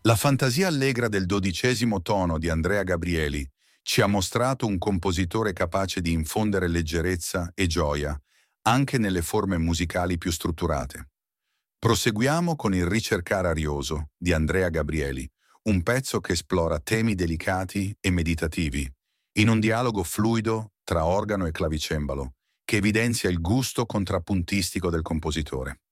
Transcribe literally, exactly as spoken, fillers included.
La fantasia allegra del dodicesimo tono di Andrea Gabrieli ci ha mostrato un compositore capace di infondere leggerezza e gioia anche nelle forme musicali più strutturate. Proseguiamo con il Ricercar arioso di Andrea Gabrieli, un pezzo che esplora temi delicati e meditativi, in un dialogo fluido tra organo e clavicembalo, che evidenzia il gusto contrappuntistico del compositore.